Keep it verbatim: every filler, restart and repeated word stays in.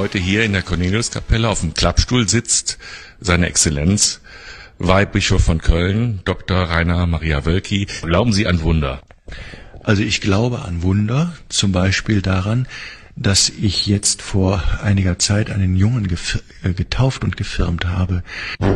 Heute hier in der Corneliuskapelle auf dem Klappstuhl sitzt seine Exzellenz, Weihbischof von Köln, Doktor Rainer Maria Wölki. Glauben Sie an Wunder? Also ich glaube an Wunder, zum Beispiel daran, dass ich jetzt vor einiger Zeit einen Jungen getauft und gefirmt habe.